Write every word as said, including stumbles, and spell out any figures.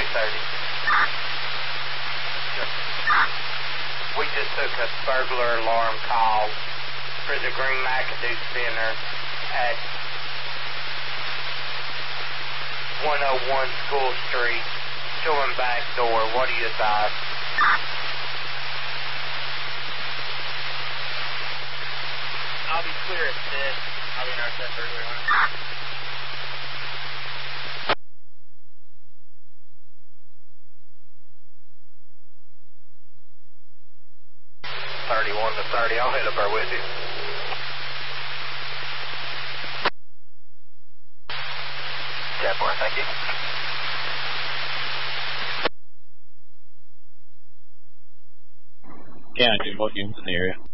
thirty. We just took a burglar alarm call for the Green McAdoo Center at one oh one School Street, showing back door. What do you advise? I'll be clear at six. I'll be in our set burglar alarm. thirty-one to thirty, I'll head up there with you. ten four, thank you. Yeah, I do. What units in the area?